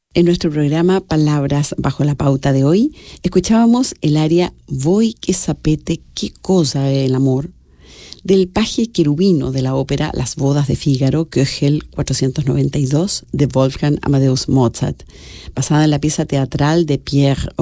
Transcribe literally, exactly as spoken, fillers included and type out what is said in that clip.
En nuestro programa Palabras bajo la pauta de hoy, escuchábamos el aria Voi che sapete che cosa è el amor, del paje querubino de la ópera Las bodas de Fígaro, Köchel cuatrocientos noventa y dos, de Wolfgang Amadeus Mozart, basada en la pieza teatral de Pierre